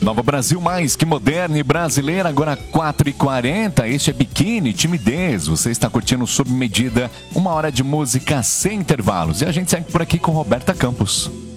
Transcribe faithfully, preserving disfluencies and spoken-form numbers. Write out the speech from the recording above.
Nova Brasil mais que moderna e brasileira, agora quatro e quarenta. Este é Biquíni, Timidez. Você está curtindo Sob Medida, uma hora de música sem intervalos. E a gente segue por aqui com Roberta Campos.